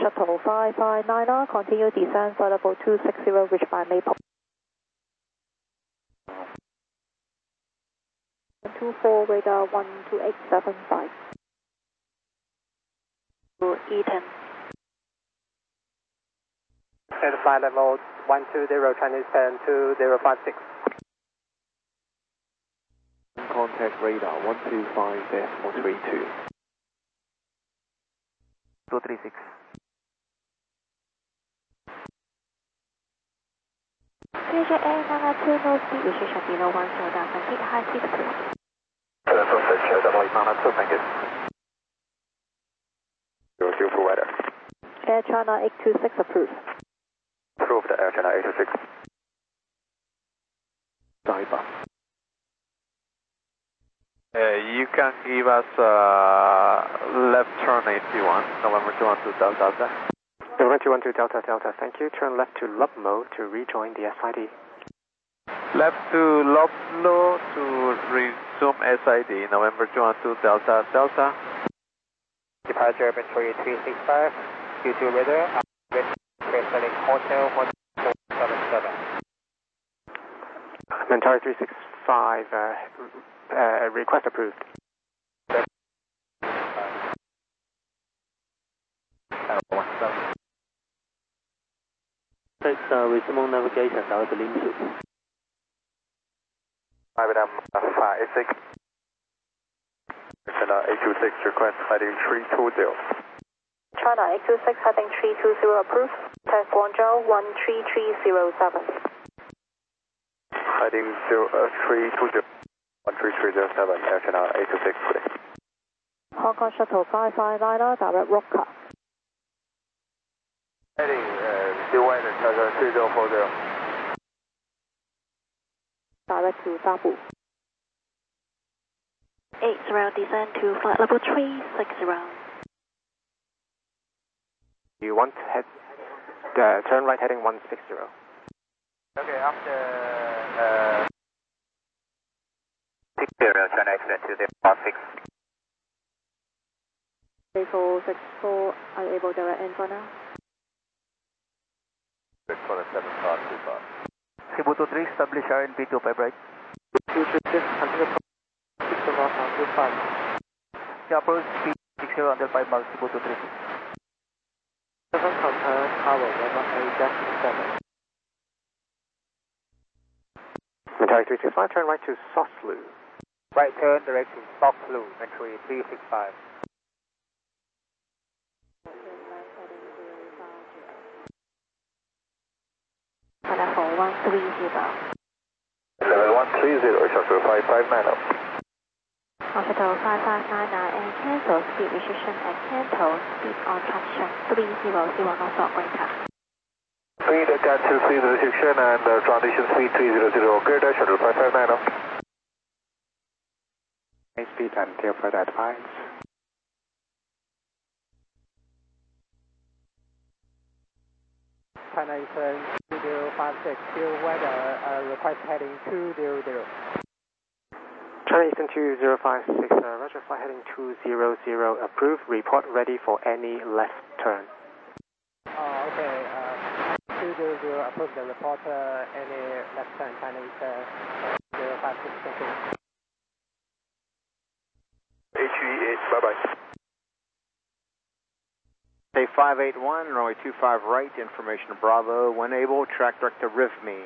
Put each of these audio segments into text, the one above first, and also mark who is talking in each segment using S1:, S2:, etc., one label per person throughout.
S1: Shuttle 559, continue descent flight level 260, reached by Maple. 124, radar 12875. To Eton.
S2: At flight level 120, Chinese 102056.
S3: Contact radar 125.32.
S2: 236.
S1: Future Air 992, no speed restriction below 10,000 feet, high speed approved.
S2: Thank you. 02 for weather.
S1: Air China 826 approved.
S2: Approved, Air China 826.
S3: Diver.
S4: You can give us left turn if you want, November 212 Delta.
S2: November 212 Delta Delta, thank you. Turn left to LUB mode to rejoin the SID.
S4: Left to Loblo to resume SID, November 212 Delta Delta.
S2: Departure Urban 365, Q2 radar, selling Hotel 1477. Mentari 365, request approved.
S3: Resume navigation, Delta Link 2.
S2: 586. China 826, request heading 320.
S1: China 826, heading 320 approved. Test Guangzhou 13307.
S2: Heading 320. 13307, Air China 826, please.
S1: Hong Kong Shuttle 559, direct Rocker.
S2: Heading still weather, China 3040.
S1: Direct to Dabu. 80, descend to flight level 360.
S2: You want to head, turn right heading 160. Okay, after 60, turn exit to the R6.
S1: 3464, are you able to direct in for now?
S2: 647, Cebu 23, establish RNP2 5 right. 236, 100. 6 approach speed 60 until 5 miles, Cebu 236. 7 contact tower, 118.7. Mentari 365, turn right to Soslu. Right turn, direction Soslu, Mentari 365.
S1: Level 130.
S2: Level 130, Shuttle 559.
S1: Shuttle 5599 and cancel speed restriction at Canto, speed on traction 300, not stop greater.
S2: Speed cancel speed restriction and transition speed 300, greater Shuttle 5590. Speed and tail flight advice. China Eastern 2056, still weather, request heading 200. China Eastern 2056, Roger, flight heading 200, approved, report ready for any left turn. Okay, 200, approved the report, any left turn, China Eastern 056, thank you. HE8, bye-bye.
S5: Say 581, runway 25 right, information to Bravo. When able, track direct to RIVME.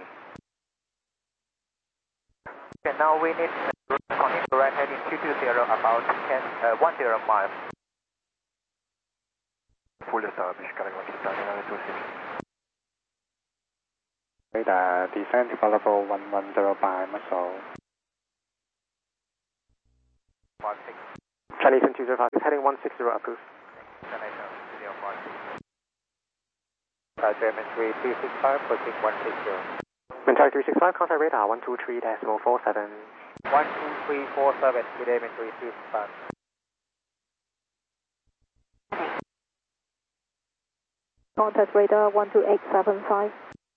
S2: Okay, now we need to continue right heading 220 about 10 miles. Full establish, correct, radar, descent to level 110 by muscle. 16. Chinese 205, heading 160 approved. German 365, pushing 160. Mentari 365, contact radar 123.47. 12347, German 365.
S1: Contact radar 12875.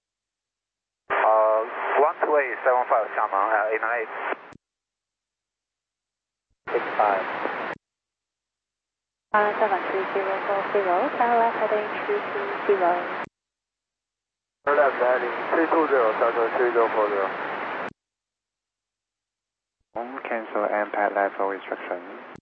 S2: 12875, Xiamen, 898. 65.
S1: China 73040, turn left heading 220.
S3: Turn left heading 320, Delta 3040.
S2: Cancel MPAD level restriction.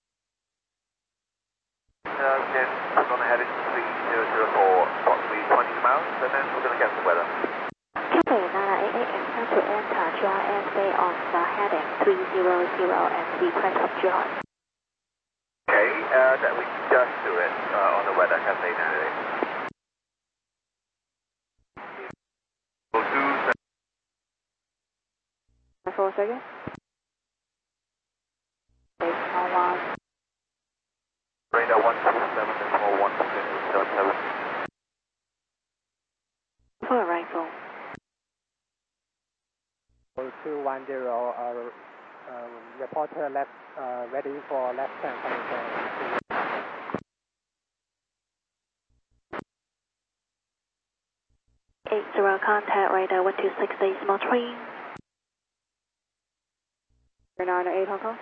S4: Again, we're going to head into 3004, approximately 20 miles, and then we're going to get the weather.
S1: Cathay 988 expect to enter GRSA on the heading 300 and request of GR.
S4: Okay, that we just do it on the weather, Cathay 988. We'll do that.
S1: 4 seconds.
S4: Radar 127 and 4177.
S1: For arrival.
S2: 210, reporter left, ready for left turn.
S1: 80 contact radar 126 decimal 3. 988 Hong Kong.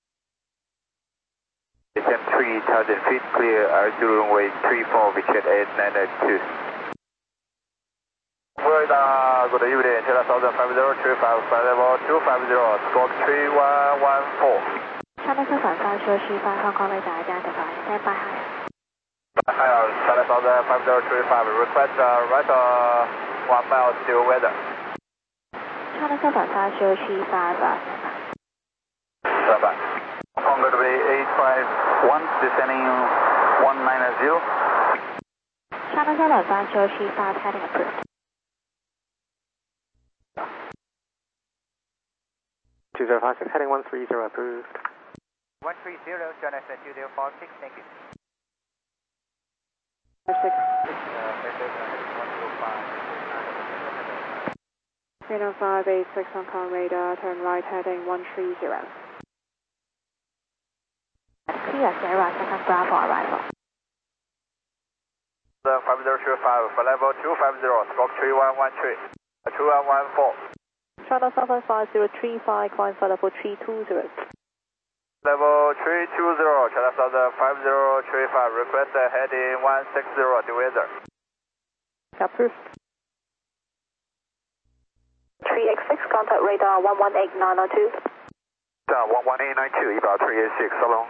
S4: Descent 3000 feet, clear Zulu runway 34, Richard 8992. Florida, good evening, China 1050, 355, level 250, stroke 3114.
S1: China 750, Hong Kong radar identified, stand by high.
S4: China 1050, 355, request right 1 mile still weather.
S1: China 750, 35,
S4: Stand by. Hong Kong going to be 851, descending 190.
S1: China 750, 35, heading approved.
S2: 2056, heading 130, approved.
S5: 130, China 2046, thank you.
S1: 80586 Hong Kong radar, turn right heading 130. Clear Sierra, second Bravo arrival.
S4: 5035 for level 250, stroke 3113, 2114.
S1: China 75035, climb for level 320.
S4: Level 320, China 105035, request heading 160 to weather.
S1: Approved.
S6: 386, contact radar 118902.
S4: 11892, about 386, so long.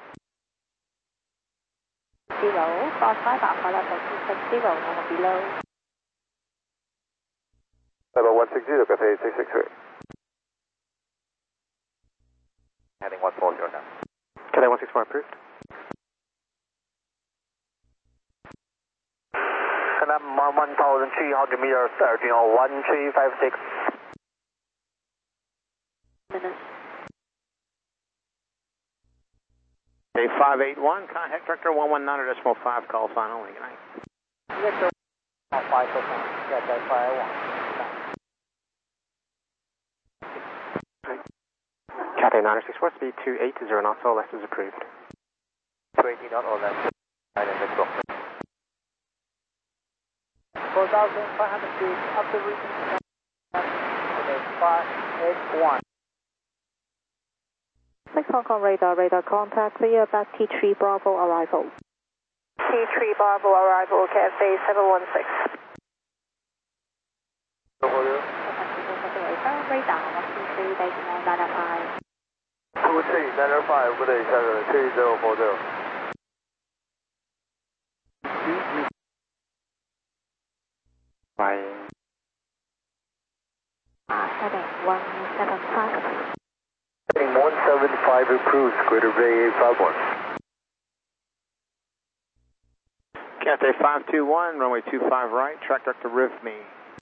S1: 0, cross 5 for level 260, number below.
S3: Level 160, Cathay 663.
S4: Heading 140 now.
S2: Cathay 164, approved.
S3: And I'm 1,300 meters, surging on 1356.
S1: Minutes.
S5: Okay, 581, contact director 119.5, call sign only, good night.
S2: Victor 5%, Cathay 581. Cathay 964, speed 280 knots, all less is approved.
S3: 280 knots or less. And then let's go.
S2: 4,500 feet, up to reaching. Okay, 581.
S1: 6 Hong Kong radar, radar contact, clear back T3 Bravo arrival.
S6: T3 Bravo arrival, Cathay 716.
S1: Radar 123 decimal 905.
S3: 2395, good day, 3040.
S2: Flying.
S1: Heading 175.
S3: Heading 175, approved, Greater Bay 851.
S5: Cathay 521, runway 25 right, track director RIV me.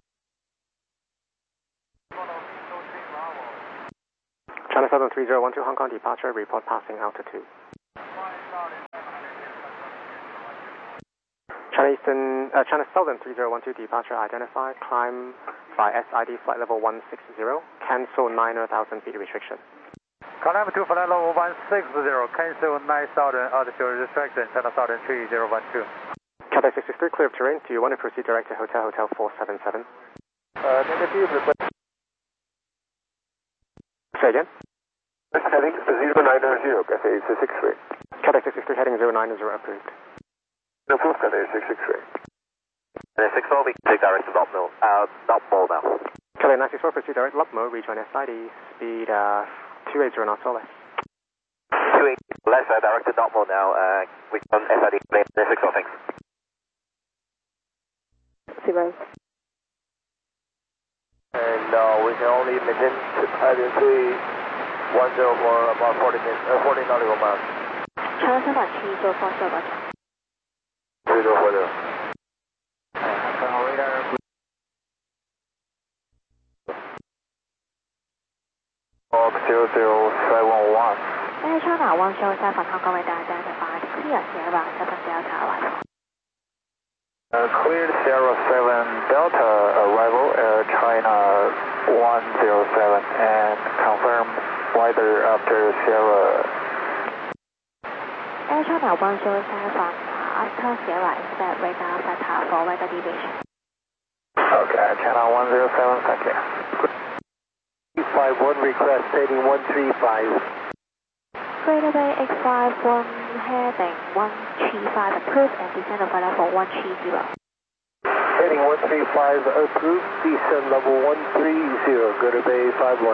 S2: China 73012 Hong Kong departure, report passing altitude. China Southern 3012 departure identified, climb by SID flight level 160, cancel 9,000 feet restriction.
S4: Climb to flight level 160, cancel 9,000 altitude restriction, China Southern 3012.
S2: Cathay 663, clear of terrain. Do you want to proceed direct to Hotel 477?
S3: Negative, request.
S2: Say again?
S3: Heading 0900, Cathay 663.
S2: Cathay 663 heading 090 approved.
S3: Approved, Cathay 663. And 64, we take direct to Dot Mill now.
S2: Cathay 964, proceed direct Lubmo, rejoin SID, speed 280 knots or less.
S3: 280, less direct to Dot Mill now, we on SID, 64, thanks.
S6: 0.
S3: And we can only maintain altitude 10 for about 40 nautical miles.
S1: China 3版7做方向吧。
S3: 340. Box 00711.
S1: Air China 107 Hong Kong radar Delta 5, clear Sierra 7 Delta arrival.
S3: Cleared Sierra 7 Delta arrival, Air China 107, and confirm weather after Sierra.
S1: Air China 107 after Sierra expect radar Theta for weather deviation.
S3: Okay, China 107, thank you. 51 request heading 135.
S1: Greater Bay X51 heading 135 approved and descend of level 130.
S3: Heading 135 approved, descend level 130, Greater Bay 51.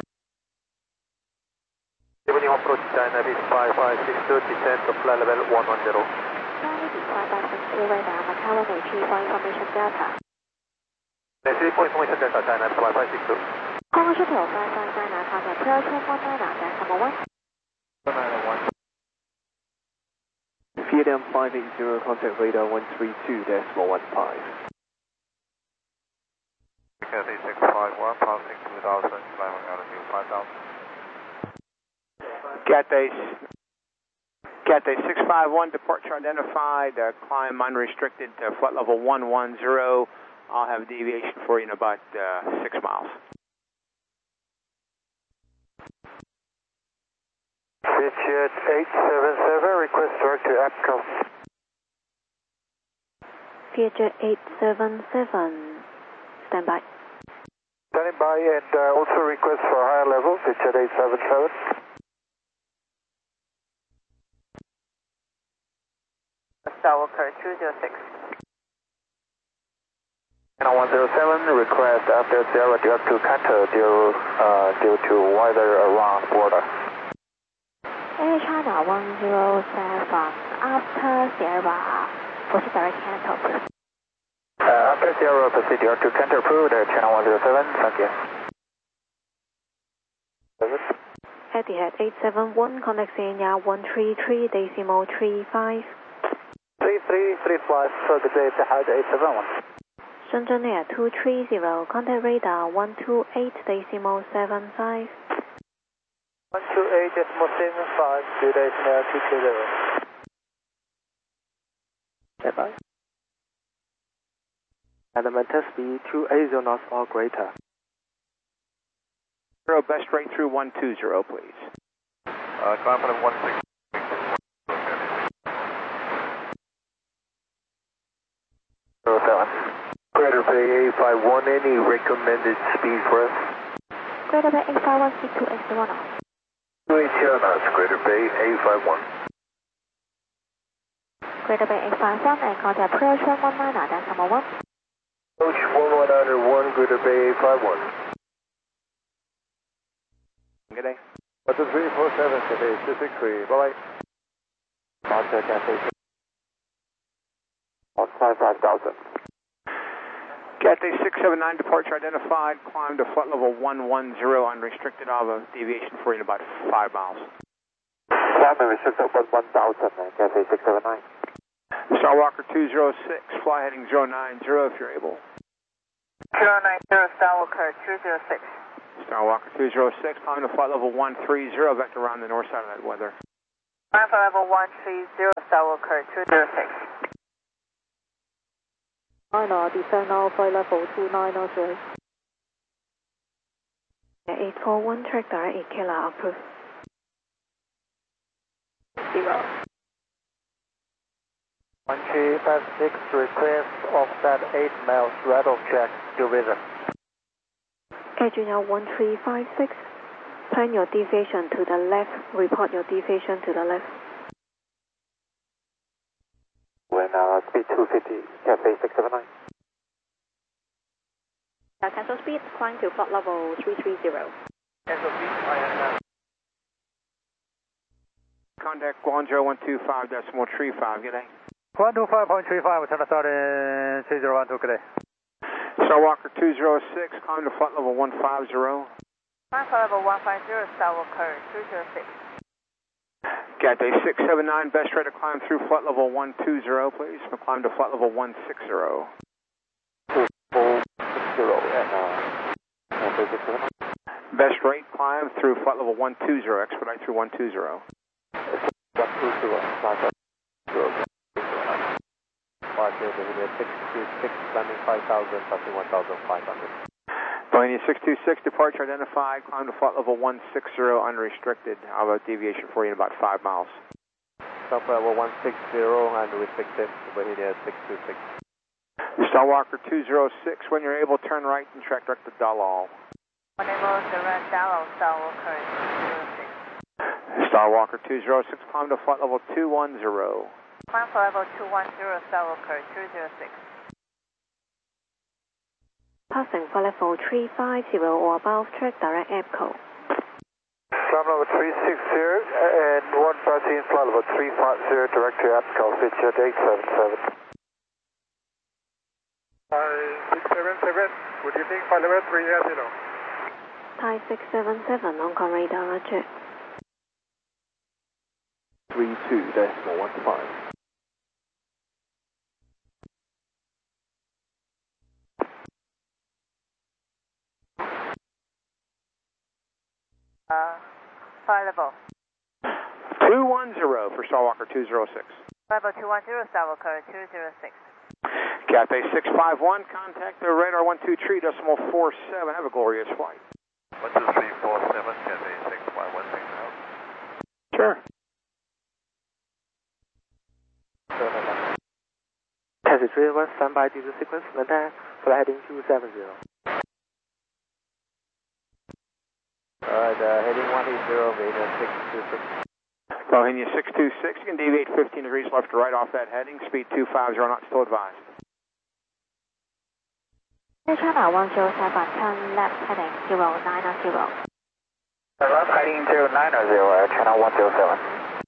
S3: Evening approach China is 556, descend to flight level 110.
S1: Charlie B5562 radar Macau 183 for information Delta.
S3: Necessary for information Delta, China 5562.
S1: Congo Shuttle 559 contact approach 119 decimal 1.
S3: 901.
S2: Vietnam 580, contact radar 132.15.
S4: Cathay 651, passing 2000, climbing altitude 5000.
S5: Cathay 651, departure identified, climb unrestricted to flight level 110. I'll have deviation for you in about 6 miles.
S3: Vietjet 877, request direct to APCO.
S1: Vietjet 877, stand by.
S3: Standing by, and also request for higher level, Vietjet 877.
S6: Skywalker 206.
S3: Channel 107, request after Sierra direct to Cantor due to weather around border.
S1: Air China 107 after Sierra, proceed direct Canton.
S3: After Sierra, proceed direct to Cantor approved, Channel 107, thank you.
S1: Etihad 871, contact Sierra 133 decimal 35.
S3: 3335, for the day Etihad 871.
S1: Shenzhen Air 230, contact radar 128 decimal 75.
S3: 128.75, 2 days now, 220.
S2: Stand by. Elemental speed 280 knots or greater.
S5: Best rate through 120, please.
S4: Climb for 16.
S3: Greater Bay A51, any recommended speed for us?
S1: Greater Bay A51 C2 X1.
S3: 280 knots, Greater Bay A51.
S1: Greater Bay A51 and contact approach 119 decimal 1.
S3: Approach 11901, Greater Bay A51.
S5: Good day.
S3: 347, Cathay 663, bye-bye. Contact Cathay 55,000.
S5: Cathay 679, departure identified, climb to flight level 110, unrestricted. I'll have a deviation for you in about 5 miles.
S3: Climb restricted 1000, Cathay 679.
S5: Starwalker 206, fly heading 090 if you're able.
S6: 090, Skywalker 206.
S5: Starwalker 206, climb to flight level 130, vector around the north side of that weather.
S6: Climb for level 130, Skywalker 206.
S1: China, descend now, flight level 290. 841, track direct 8 kilo, approved. 0.
S3: 1356, request offset 8 miles, radar check, division.
S1: Air Junior 1356, plan your deviation to the left, report your deviation to the left.
S3: and speed 250, Cafe 679.
S1: Cancel speed, climb to flight level 330.
S2: Cancel speed, INS.
S5: Contact Guangzhou 125.35, good day.
S2: 125.35, turn starting 3012, good day.
S5: Starwalker 206, climb to flight level 150.
S6: Climb flight level 150, Starwalker 206.
S5: Cathay 679, best rate to climb through flight level 120, please. We'll climb to flight level 160.
S3: 460 and Cafe 679.
S5: Best rate climb through flight level 120, expedite through 120.
S3: 120, 626, landing 5,000, touching 1,500.
S5: Boeing 626, departure identified, climb to flight level 160, unrestricted. I'll have a deviation for you in about 5 miles.
S3: Stop level 160 and restricted, Boeing 626.
S5: Starwalker 206, when you're able, turn right and track direct to Dalal.
S6: Unable to run Dalal, Starwalker 206.
S5: Starwalker 206, climb to flight level 210.
S6: Climb flight level 210, Starwalker 206.
S1: Passing flight level 350 or above, track direct EPCO.
S3: Climb level 360 and one passing flight level 350 direct to APCO, pitch at 877.
S2: 677, good evening, flight level 380.
S1: Thai 677, on call radar, roger.
S3: 32.15.
S6: Flight level
S5: 210 for Starwalker 206.
S6: level 210, Starwalker 206.
S5: Cathay 651, contact the radar 123.47. Have a glorious flight.
S4: 12347, Cathay 651, take out.
S5: Sure.
S2: Taxi 381, stand by diesel sequence, maintain flight heading 270.
S3: Alright, heading 180, Boeing 626.
S5: Boeing 626, you can deviate 15 degrees left to right off that heading, speed 250 knots, still advised.
S1: China 107, turn left heading 090.
S3: Left heading 090, China 107.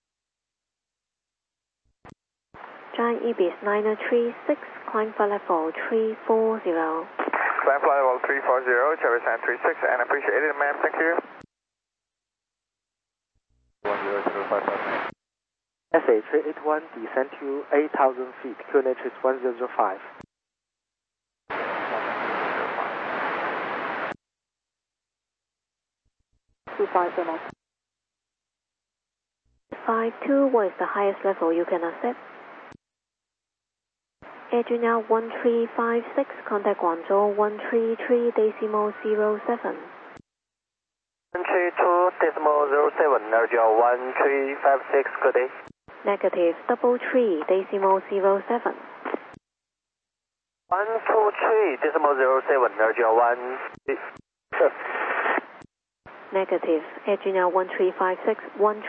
S1: Giant Ibis 9036, climb flight level 340.
S3: Climb flight level 340, Travis 936, and appreciate it, ma'am, thank you. 10055.
S2: SA 381, descend to 8,000 feet, QNH is 1005.
S1: 52, what is the highest level you can accept? Air Junior 1356, contact Guangzhou 133.07.
S3: 132.07, Nergel 1356, good day.
S1: Negative 33.07.
S3: 123.07, Nergel 1.
S1: Negative Air Junior 1356,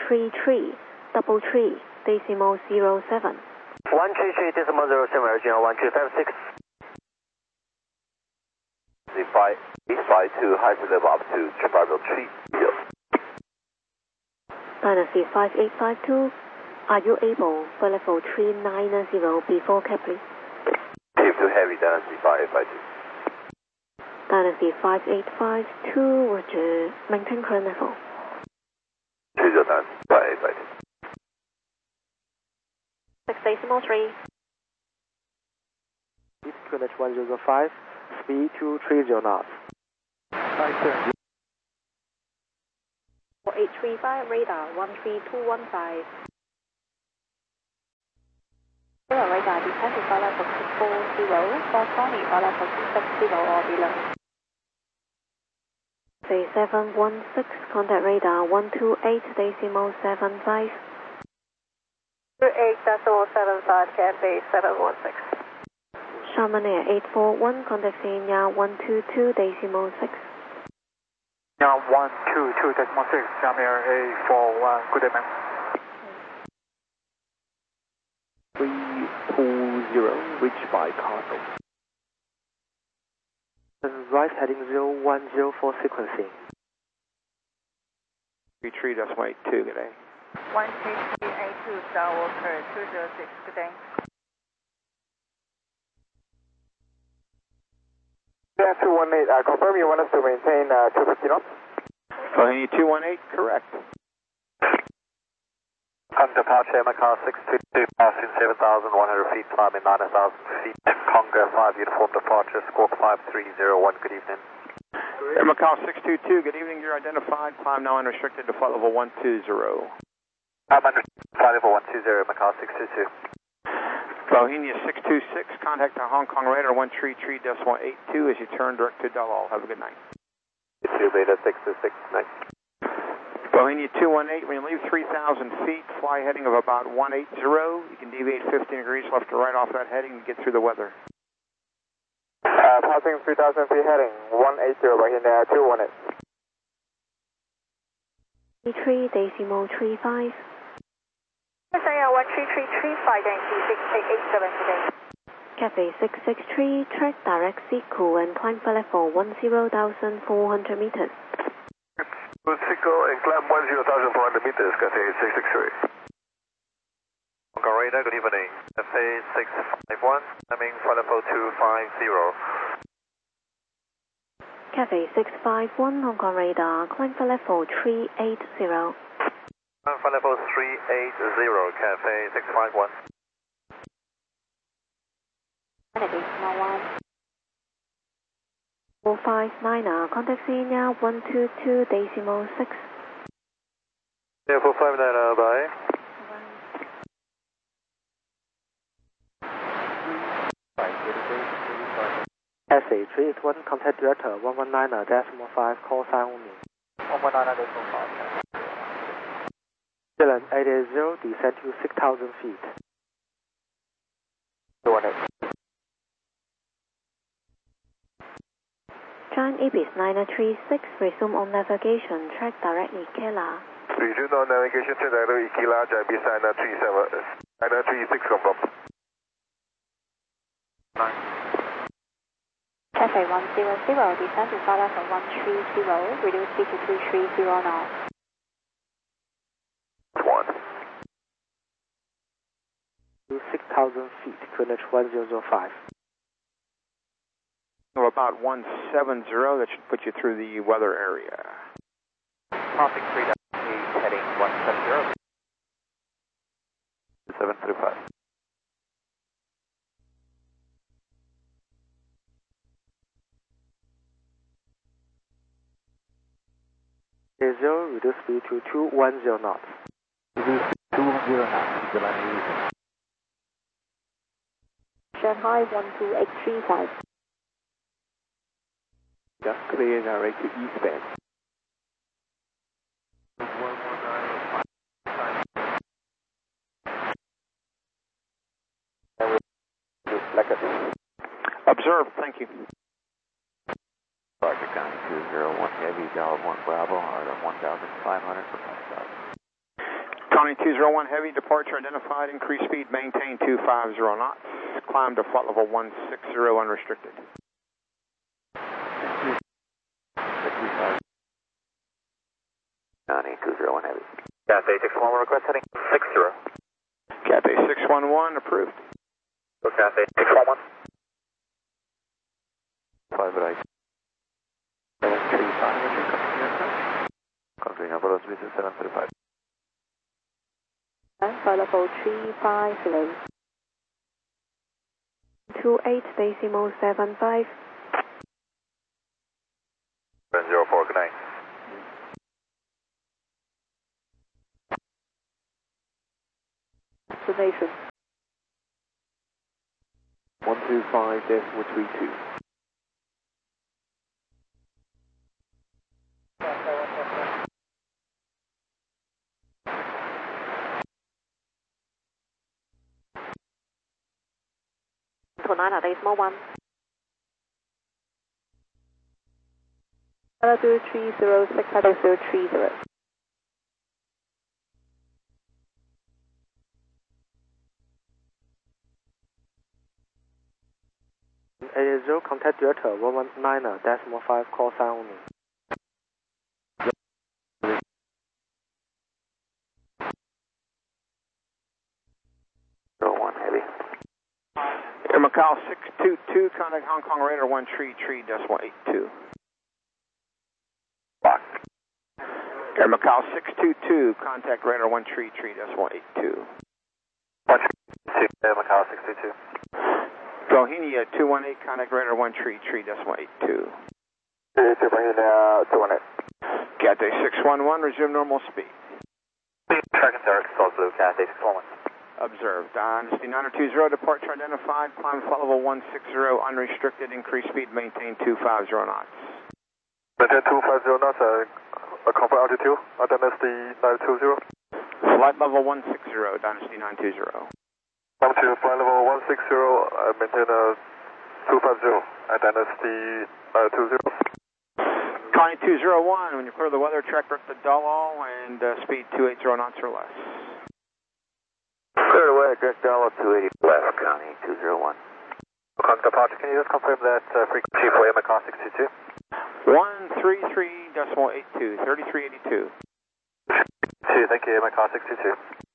S1: 133.07.
S3: 133.07, Nergel 1256. 552, height level up to triple 30.
S1: Dynasty 5852, are you able for level 390 before Kepler?
S3: Tip to heavy, Dynasty 5852.
S1: Dynasty 5852, roger, maintain current level.
S3: 30 Dynasty 5852.
S1: 6.3.
S2: QNH 105, speed 230 knots.
S1: 4835, radar 13215. Radar descend to flight level 640, for Sony flight level 260 or below. 3716, contact radar 128.75.
S6: 28.75, Cathay 716.
S1: Sharman Air 841, contact Senior 122.6.
S3: Now 122.6, Jamir A41, good day, ma'am.
S2: 320. reached by Cargo. And right heading 0104 sequencing.
S5: 33.82, good day.
S6: 13382 Skywalker 206, good day.
S3: Yeah, 218, confirm you want us to maintain 250 knots?
S5: Bohemia 218, correct.
S3: On departure, Macau 622, passing 7,100 feet, climbing 9,000 feet. Conga 5, uniform departure, squawk 5301, good evening.
S5: Air Macau 622, good evening, you're identified, climb now unrestricted to flight level 120.
S3: I'm under flight level 120, Macau 622.
S5: Bohemia 626, contact the Hong Kong radar 133.82 as you turn direct to Dalal. Have a good night.
S3: 2 Beta 626, night.
S5: Bohemia 218, when you leave 3,000 feet, fly heading of about 180. You can deviate 15 degrees left to right off that heading and get through the weather.
S3: Passing 3,000 feet heading, 180, Bohemia 218.
S1: 3.35.
S6: Sorry, 13335, Yankee 6887 today.
S1: Cathay 663, track direct Seco and climb for level 10,400 meters.
S3: Seco and climb 10,400 meters, Cathay 663. Hong Kong radar, good evening. Cathay 651, climbing for level 250.
S1: Cathay 651, Hong Kong radar, climb for level 380.
S3: For level 380, Cathay 651.
S1: Kennedy, small one. 459, contact Senior 122.6.
S3: Yeah, 459, bye.
S2: Cathay 381, contact Delta 119.5, call sign only.
S3: 119.5.
S2: Zealand 880, descend to 6,000 feet.
S3: 218.
S1: Giant Ibis 936, resume on navigation, track directly Kela.
S3: Resume on navigation, track directly Kela, Giant Ibis 936, confirm.
S1: Cathay 100, descend to flight level 130, reduce speed to 230 knots.
S3: 1.
S2: To 6,000 feet, QNH 1005.
S5: Or about 170, that should put you through the weather area.
S3: Passing 3,000 feet, heading 170. 735.
S2: Reduce speed to 210 knots.
S3: Reduce 210 knots, Zealand.
S1: Shanghai 12835.
S2: Just clear direct to eastbound.
S3: 119.5.
S5: Observed, thank you.
S3: Roger, County 201 Heavy, Dollar 1 Bravo, hard on 1,500 for passage.
S5: Connie 201 Heavy, departure identified, increase speed, maintain 250 knots. Climb to flight level 160 unrestricted.
S3: Connie 201 Heavy. Cathay 611, request heading 60.
S5: Cathay 611, approved.
S3: So Cathay 611. 5 735, country number is 735.
S1: For level 350. 28.75.
S3: 704, good night.
S1: Destination.
S2: 125.32.
S1: Niner, there is more one. Hello, 306, hello, 030.
S2: 780, contact Delta 119.5, call sign only.
S5: Air Macau 622, contact Hong Kong radar 133.82.
S3: Block.
S5: Air Macau 622, contact radar 133.82.
S3: 132, Air Macau 622.
S5: Bohemia 218, contact radar 133.82.
S3: 218.
S5: Cathay 611, resume normal speed.
S3: Tracking Derek, South Blue, Cathay 611.
S5: Observed. Dynasty 920, departure identified, climb flight level 160, unrestricted, increased speed, maintain 250 knots.
S3: Maintain 250 knots, confirm altitude, Dynasty 920.
S5: Flight level 160, Dynasty 920.
S3: Come to flight level 160, maintain 250, Dynasty 920.
S5: Connie 201, when you clear the weather, track direct to Dalal and speed 280 knots or less.
S3: Clear away, direct Dalal 280 left, Connie 201. Contact departure, can you just confirm that frequency for Air Macau 622?
S5: 133.82, 3382.
S3: Thank you, Air Macau 622.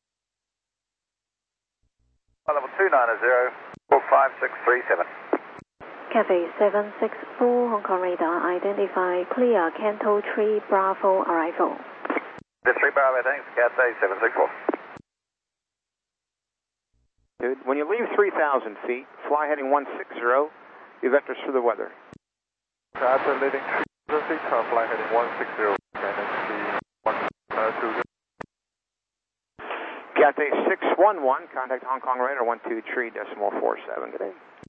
S3: Flight level 290, 45637.
S1: Cathay 764, Hong Kong radar, identify, clear, Canto 3, Bravo, arrival.
S3: The 3 Bravo, thanks, Cathay 764.
S5: Dude, when you leave 3,000 feet, fly heading 160, be vectors for the weather.
S4: After leaving 3,000 feet, fly heading 160, Dynasty 120.
S5: Cathay 611, contact Hong Kong radar 123.47. Good day.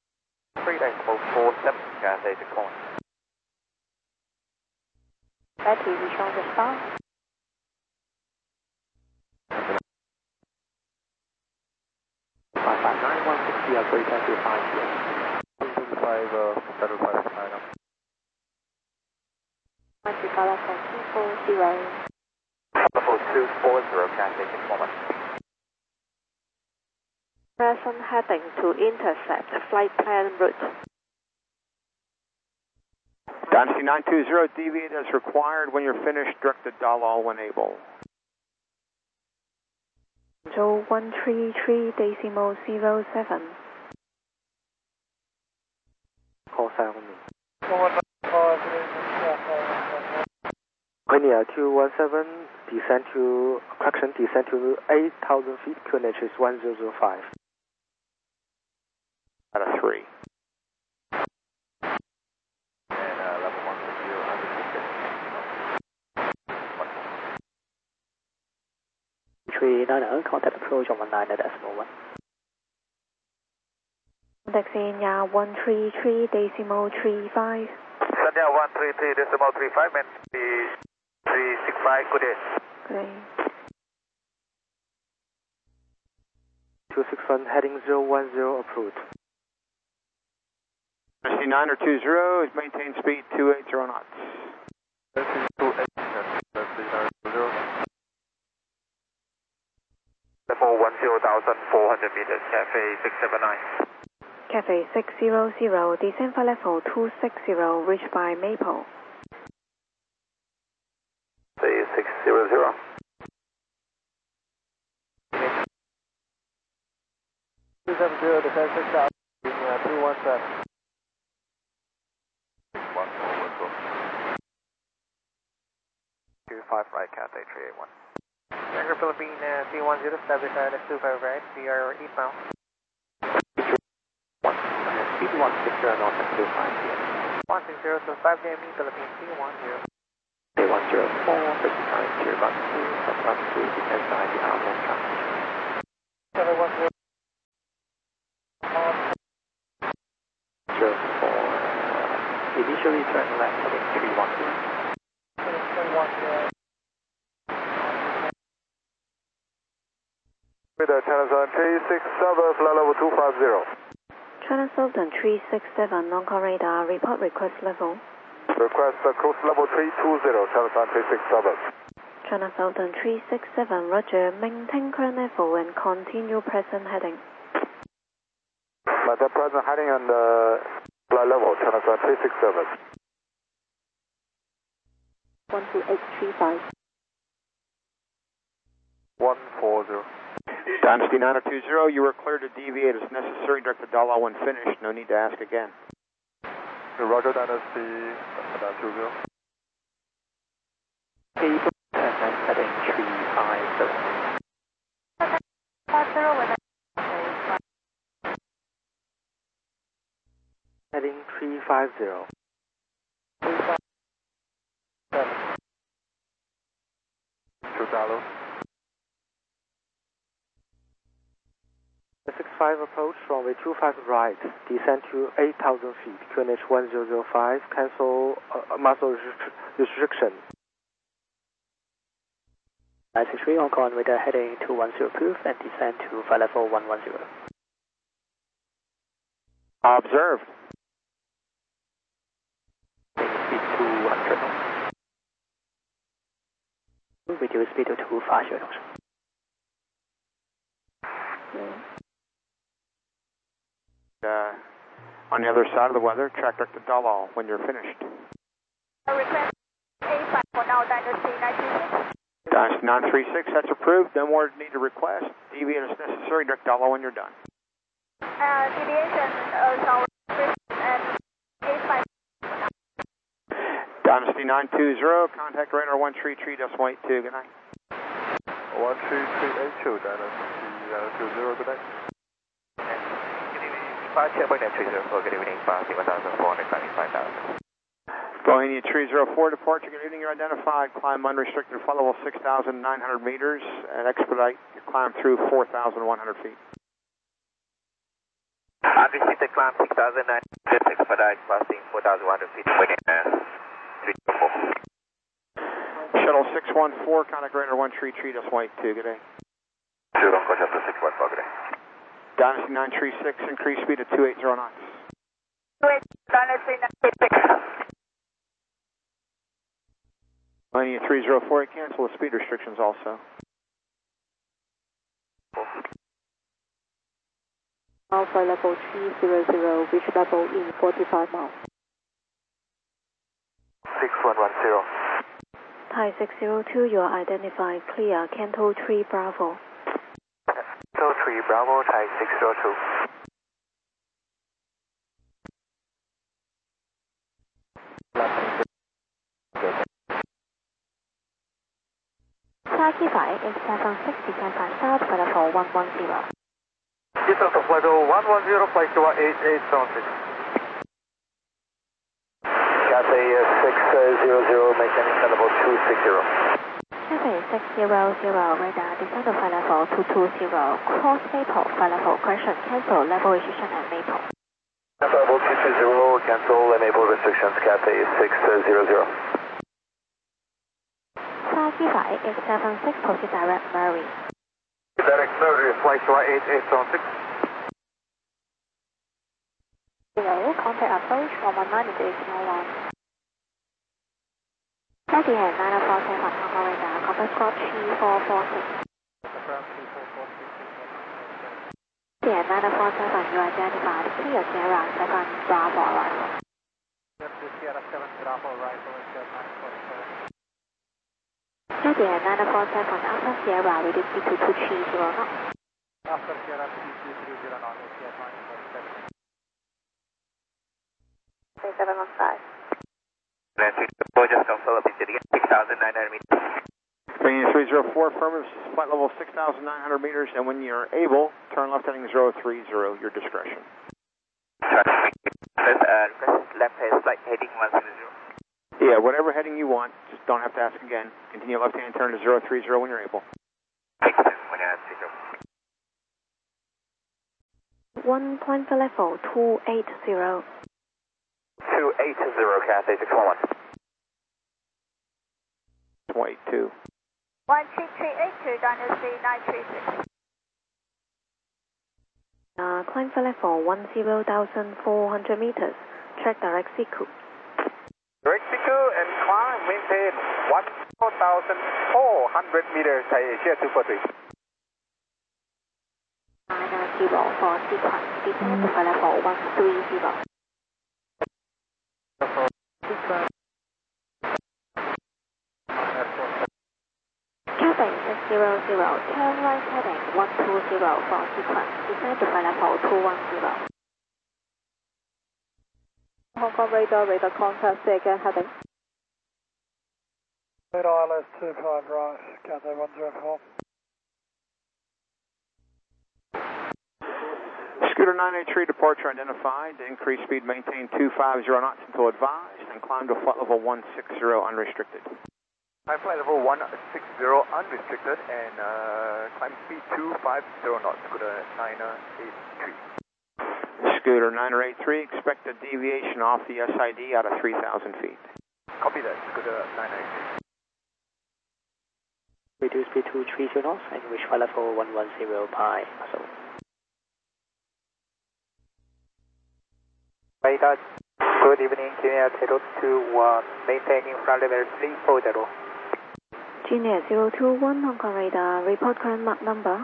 S3: 3.47, Cathay 611.
S1: Battery recharge start.
S4: Better 5 China.
S1: 240.
S3: Level 240, Cathay 611.
S1: Present heading to intercept flight plan route.
S5: Dynasty 920, deviate as required. When you're finished, direct to Dalal when able.
S1: Joe 133.07.
S2: Call sign only. Bohemia 217, descend to, correction, descend to 8,000 feet, QNH is 1005.
S5: Out of 3.
S3: And level 160, unrestricted.
S2: 390, contact approach on 19.1.
S1: Contact Sanya 133.35.
S3: Sanya 133.35, and 365, good day.
S1: Great.
S2: 261, heading 010, approved.
S5: Dynasty 920 is maintain speed 280 knots.
S3: Level 10,400 meters, Cathay 679.
S1: Cathay 600, descend flight level 260, reached by Maple.
S3: Say 600.
S2: 270, descend 6,000, 217.
S3: 25 right, Cathay 381.
S2: Anchor Philippine 310, establish ILS 25 right, we are eastbound.
S3: Speed 160 north and 25 here.
S2: 160 to 5 JME, Philippine 310.
S3: 104, 59, 0, run 2, run 2, descend to IDR, land traffic.
S2: 710.
S3: 04, initially turn left, heading 310.
S2: 310.
S3: With the China Southern 367, flight level 250.
S1: China Southern 367, non-call radar, report request level.
S3: Request cruise level 320, China Southern 367.
S1: China Southern 367, roger, maintain current level and continue present heading.
S3: Maintain present heading and flight level, China Square 36 service.
S1: 12835.
S3: 140.
S5: Dynasty 9020, you were cleared to deviate as necessary. Direct to Dala when finished. No need to ask again.
S3: Roger, Dynasty 9020.
S2: Able and then heading 350. Heading 350.
S3: 2
S2: 65 approach, runway 25 right, descend to 8,000 feet, QNH 1005, cancel muscle restriction. 963 Hong Kong radar heading 210 proof and descend to flight level 110.
S5: Observed.
S2: Speed 200. Reduce speed to 250.
S5: On the other side of the weather, track direct to Dalal when you're finished.
S6: Request A5 for now, Dynasty 936.
S5: Dynasty 936, that's approved. No more need to request. Deviate as necessary. Direct Dalal when you're done.
S6: Deviation our and A5.
S5: Dynasty 920, contact radar 133.82. Good night.
S3: 13382, Dynasty 920, good night.
S4: Departure point 304, good evening, 1,495,000.
S5: Bohemia 304, departure, good evening, you're identified, climb unrestricted, flight level 6,900 meters, and expedite your climb through 4,100 feet.
S4: Unrestricted climb 6,900, expedite passing 4,100 feet, waiting 304.
S5: Shuttle 614, contact radar 133.82, good day.
S3: 2 Longo Shuttle 614, good day.
S5: Dynasty 936, increase speed to 280 knots.
S6: Dynasty 936.
S5: Bohemia 304, cancel the speed restrictions also.
S1: Alpha level 300, reach level in 45 miles.
S3: 6110.
S1: Thai 602, you are identified, clear, Canto 3 Bravo.
S3: Canto 3 Bravo, Thai 602.
S1: Taxi 5876, descend by south, flight level 110.
S3: Descent to flight level 110, flight to 8876. Cathay 600, maintaining flight level 260.
S1: Cathay 600, radar, descend to flight level 220, cross Maple, flight level correction, cancel level restriction at Maple.
S3: Flight level 220, cancel Maple restrictions, Cathay 600.
S1: Taxi 5876, proceed direct Murray.
S3: Direct Murray, flight to 8876.
S1: Hello, contact approach 119 1. Taxi at 947 Hong Kong radar, compass squad 3446. Taxi at 947, you identified, clear Sierra 7 Bravo arrival.
S2: Sierra 7 Bravo arrival at 947.
S1: Taxi at 947, Alpha Sierra, reduce speed to 230 knots.
S2: After Sierra 230 knots, at 947.
S6: 3715.
S4: Nancy, just confirm up again, 6,900 meters.
S5: Bohemia 304, affirmative, flight level 6,900 meters, and when you're able, turn left heading 030, your discretion.
S4: Left hand flight heading 100.
S5: Yeah, whatever heading you want, just don't have to ask again. Continue left hand turn to 030 when you're able.
S1: 1 climb for level 280.
S3: 280, Cathay 611.
S5: 22.
S6: 13382, Dynasty 936.
S1: Climb for level 10,400 meters. Track direct Siku.
S3: Direct Siku and climb, maintain 1,400 meters, Thai Asia 243.
S1: 990 for sequence, descend to flight level 130. Cathay 600, turn right heading 120 for sequence, descend to flight level 210.
S6: Hong Kong radar contact, say again, heading.
S2: Radar ILS 25 right, Cathay 104.
S5: Scooter 983 departure identified. Increase speed maintain 250 knots until advised and climb to flight level 160 unrestricted.
S3: Climb flight level 160 unrestricted and climb speed 250 knots, Scooter 983.
S5: Scooter 983, expect a deviation off the SID out of 3,000 feet.
S3: Copy that, Scooter 983.
S2: Reduce speed to 30 knots and reach flight level 110 by Muscle.
S7: Radar, good evening, Junior 021, maintaining flight level 340.
S1: Junior 021, Hong Kong radar, report current Mach number.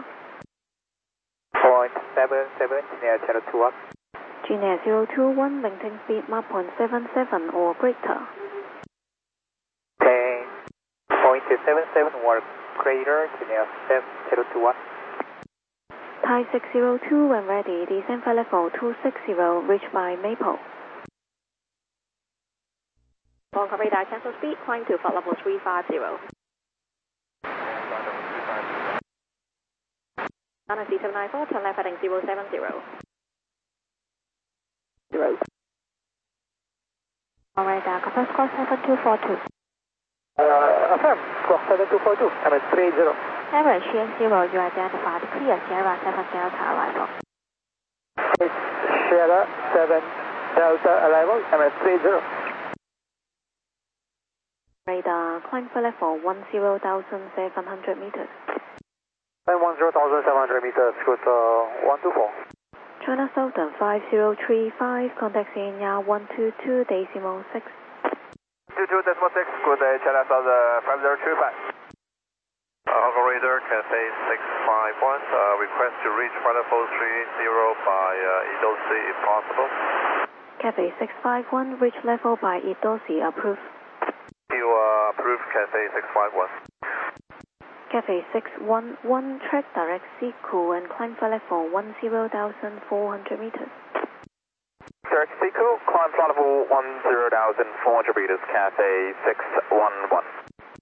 S7: 0.77, Junior 021.
S1: Junior 021, maintain speed Mach 0.77 or greater.
S7: 10.77 or greater, Junior 021.
S1: Thai 602, when ready, descend flight level 260, reach by Maple. Hong Kong radar, cancel speed, climb to flight level 350. Anna C794, turn left heading 070. 0. Hong radar, compass course 7242.
S7: Affirm, course 7242, MS 30.
S1: Average CN0, you identified clear Sierra 7 Delta arrival.
S7: Sierra 7 Delta arrival, MS 30.
S1: Radar, climb flight level 10,700 meters.
S7: Climb 10,700 meters, Scooter 124.
S1: China Southern 5035, contact CNR 122.6.
S3: 22.6, Scooter China Southern 5035. Hong Kong radar, Cathay 651, request to reach flight level 30 by Edosi if possible.
S1: Cathay 651, reach level by Edosi, approved.
S3: You approve Cathay 651.
S1: Cathay 611, track direct Siku and climb flight level 10,400 meters.
S3: Direct Siku, climb flight level 10,400 meters, Cathay 611.